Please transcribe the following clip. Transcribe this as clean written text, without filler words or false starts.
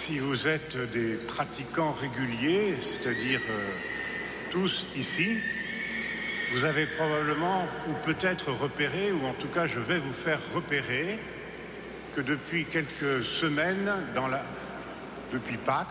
Si vous êtes des pratiquants réguliers, c'est-à-dire tous ici, vous avez probablement ou peut-être repéré, ou en tout cas je vais vous faire repérer, que depuis quelques semaines, depuis Pâques